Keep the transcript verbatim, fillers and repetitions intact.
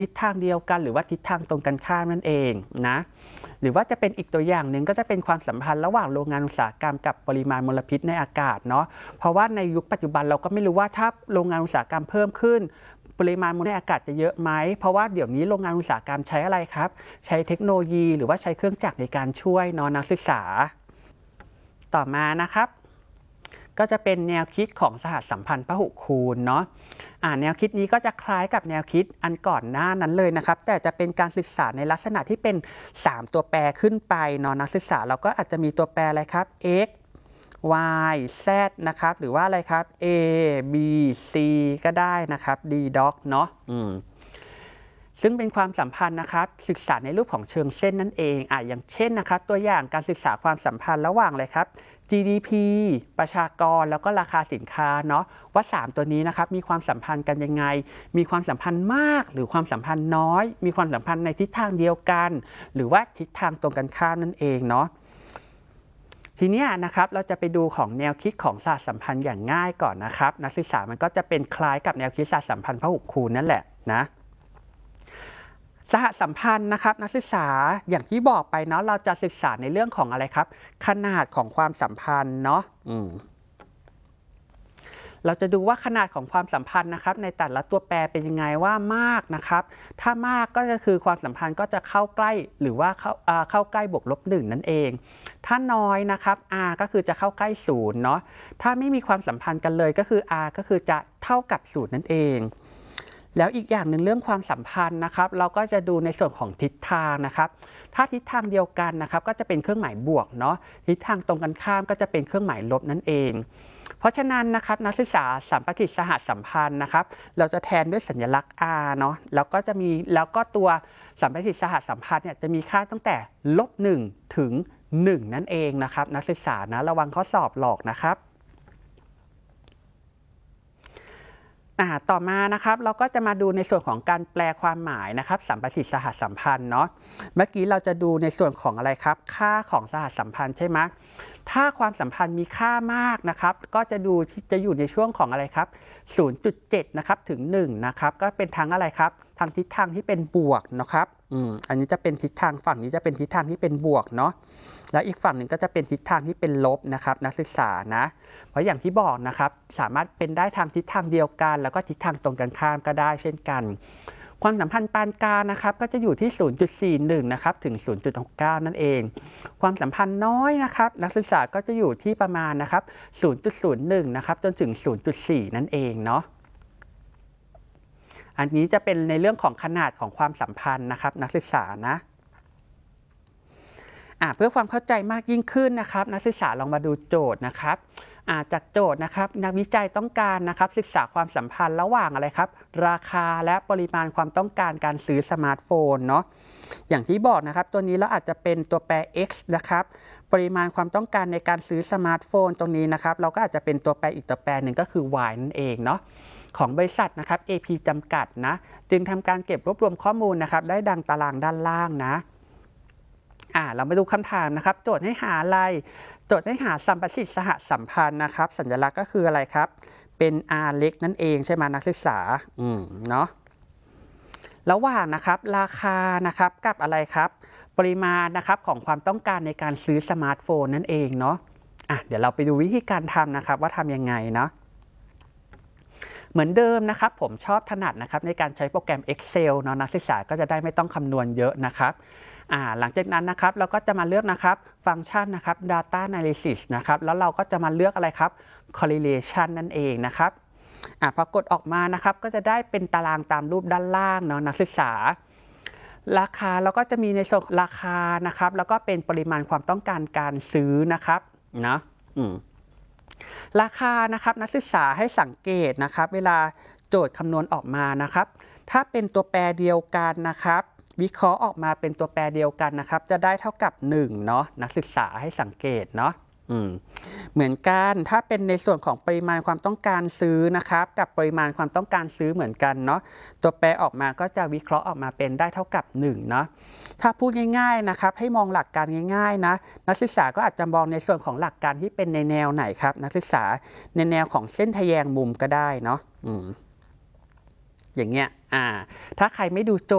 ทิศทางเดียวกันหรือว่าทิศทางตรงกันข้ามนั่นเองนะหรือว่าจะเป็นอีกตัวอย่างหนึ่งก็จะเป็นความสัมพันธ์ระหว่างโรงงานอุตสาหกรรมกับปริมาณมลพิษในอากาศเนาะเพราะว่าในยุคปัจจุบันเราก็ไม่รู้ว่าถ้าโรงงานอุตสาหกรรมเพิ่มขึ้นปริมาณมลในอากาศจะเยอะไหมเพราะว่าเดี๋ยวนี้โรงงานอุตสาหกรรมใช้อะไรครับใช้เทคโนโลยีหรือว่าใช้เครื่องจักรในการช่วยเนาะนักศึกษาต่อมานะครับก็จะเป็นแนวคิดของสหสัมพันธ์พหุคูณเนาะอ่าแนวคิดนี้ก็จะคล้ายกับแนวคิดอันก่อนหน้านั้นเลยนะครับแต่จะเป็นการศึกษาในลักษณะที่เป็นสามตัวแปรขึ้นไปเนาะนักศึกษาเราก็อาจจะมีตัวแปรอะไรครับ x y z นะครับหรือว่าอะไรครับ a b c ก็ได้นะครับ d doc เนาะอืมซึ่งเป็นความสัมพันธ์นะครับศึกษาในรูปของเชิงเส้นนั่นเองอ่ะอย่างเช่นนะครับตัวอย่างการศึกษาความสัมพันธ์ระหว่างอะไรครับ จี ดี พี ประชากรแล้วก็ราคาสินค้าเนาะว่าสามตัวนี้นะครับมีความสัมพันธ์กันยังไงมีความสัมพันธ์มากหรือความสัมพันธ์น้อยมีความสัมพันธ์ในทิศทางเดียวกันหรือว่าทิศทางตรงกันข้ามนั่นเองเนาะทีนี้นะครับเราจะไปดูของแนวคิดของศาสตร์สัมพันธ์อย่างง่ายก่อนนะครับนักศึกษามันก็จะเป็นคล้ายกับแนวคิดศาสตร์สัมพันธ์พหุคูณนั่นแหละนะสหสัมพันธ์นะครับนักศึกษาอย่างที่บอกไปเนาะเราจะศึกษาในเรื่องของอะไรครับขนาดของความสัมพันธ์เนาะอืมเราจะดูว่าขนาดของความสัมพันธ์นะครับในแต่ละตัวแปรเป็นยังไงว่ามากนะครับถ้ามากก็จะคือความสัมพันธ์ก็จะเข้าใกล้หรือว่าเข้าเข้าใกล้บวกลบหนึ่งนั่นเองถ้าน้อยนะครับ r ก็คือจะเข้าใกล้ศูนย์เนาะถ้าไม่มีความสัมพันธ์กันเลยก็คือ r ก็คือจะเท่ากับศูนย์นั่นเองแล้วอีกอย่างหนึ่งเรื่องความสัมพันธ์นะครับเราก็จะดูในส่วนของทิศทางนะครับถ้าทิศทางเดียวกันนะครับก็จะเป็นเครื่องหมายบวกเนาะทิศทางตรงกันข้ามก็จะเป็นเครื่องหมายลบนั่นเองเพราะฉะนั้นนะครับนักศึกษาสัมปติสหสัมพันธ์นะครับเราจะแทนด้วยสัญลักษณ์ r เนาะแล้วก็จะมีแล้วก็ตัวสัมปติสหสัมพันธ์เนี่ยจะมีค่าตั้งแต่ลบหนึ่งถึงหนึ่งนั่นเองนะครับนักศึกษานะระวังข้อสอบหลอกนะครับต่อมานะครับเราก็จะมาดูในส่วนของการแปลความหมายนะครับสัมปติสหสัมพันธ์เนาะเมื่อกี้เราจะดูในส่วนของอะไรครับค่าของสหสัมพันธ์ใช่ไหมถ้าความสัมพันธ์มีค่ามากนะครับก็จะดูจะอยู่ในช่วงของอะไรครับ ศูนย์จุดเจ็ด นะครับถึงหนึ่งนะครับก็เป็นทั้งอะไรครับทางทิศทางที่เป็นบวกนะครับอืมอันนี้จะเป็นทิศทางฝั่งนี้จะเป็นทิศทางที่เป็นบวกเนาะแล้วอีกฝั่งหนึ่งก็จะเป็นทิศทางที่เป็นลบนะครับนักศึกษานะเพราะอย่างที่บอกนะครับสามารถเป็นได้ทางทิศทางเดียวกันแล้วก็ทิศทางตรงกันข้ามก็ได้เช่นกันความสัมพันธ์ปานกลางนะครับก็จะอยู่ที่ ศูนย์จุดสี่หนึ่ง นะครับถึง ศูนย์จุดหกเก้า นั่นเองความสัมพันธ์น้อยนะครับนักศึกษาก็จะอยู่ที่ประมาณนะครับ ศูนย์จุดศูนย์หนึ่ง นะครับจนถึง ศูนย์จุดสี่ นั่นเองเนาะอันนี้จะเป็นในเรื่องของขนาดของความสัมพันธ์นะครับนักศึกษานะเพื่อความเข้าใจมากยิ่งขึ้นนะครับนักศึกษาลองมาดูโจทย์นะครับจากโจทย์นะครับนักวิจัยต้องการนะครับศึกษาความสัมพันธ์ระหว่างอะไรครับราคาและปริมาณความต้องการการซื้อสมาร์ทโฟนเนาะอย่างที่บอกนะครับตัวนี้เราอาจจะเป็นตัวแปร x นะครับปริมาณความต้องการในการซื้อสมาร์ทโฟนตรงนี้นะครับเราก็อาจจะเป็นตัวแปรอีกตัวแปรหนึ่งก็คือ y นั่นเองเนาะของบริษัทนะครับ เอ พี จำกัดนะจึงทำการเก็บรวบรวมข้อมูลนะครับได้ดังตารางด้านล่างนะอ่าเรามาดูคำถามนะครับโจทย์ให้หาอะไรโจทย์ให้หาสัมปติสหสัมพันธ์นะครับสัญลักษณ์ก็คืออะไรครับเป็น r เล็กนั่นเองใช่ไหมนักศึกษาอืมเนาะระหว่างนะครับราคานะครับกับอะไรครับปริมาณนะครับของความต้องการในการซื้อสมาร์ทโฟนนั่นเองเนาะอ่ะเดี๋ยวเราไปดูวิธีการทำนะครับว่าทำยังไงเนาะเหมือนเดิมนะครับผมชอบถนัดนะครับในการใช้โปรแกรม Excel เนาะนักศึกษาก็จะได้ไม่ต้องคำนวณเยอะนะครับหลังจากนั้นนะครับเราก็จะมาเลือกนะครับฟังก์ชันนะครับ data analysis นะครับแล้วเราก็จะมาเลือกอะไรครับ correlation นั่นเองนะครับอ่าพอกดออกมานะครับก็จะได้เป็นตารางตามรูปด้านล่างเนาะนักศึกษาราคาเราก็จะมีในส่วนราคานะครับแล้วก็เป็นปริมาณความต้องการการซื้อนะครับนะอืมราคานะครับนักศึกษาให้สังเกตนะครับเวลาโจทย์คำนวณออกมานะครับถ้าเป็นตัวแปรเดียวกันนะครับวิเคราะห์ออกมาเป็นตัวแปรเดียวกันนะครับจะได้เท่ากับหนึ่งเนาะนักศึกษาให้สังเกตเนาะอืมเหมือนกันถ้าเป็นในส่วนของปริมาณความต้องการซื้อนะครับกับปริมาณความต้องการซื้อเหมือนกันเนาะตัวแปรออกมาก็จะวิเคราะห์ออกมาเป็นได้เท่ากับหนึ่งเนาะถ้าพูดง่ายๆนะครับให้มองหลักการง่ายๆนะนักศึกษาก็อาจจะมองในส่วนของหลักการที่เป็นในแนวไหนครับนักศึกษาในแนวของเส้นทะแยงมุมก็ได้เนาะอืมอย่างเงี้ยอ่าถ้าใครไม่ดูโจ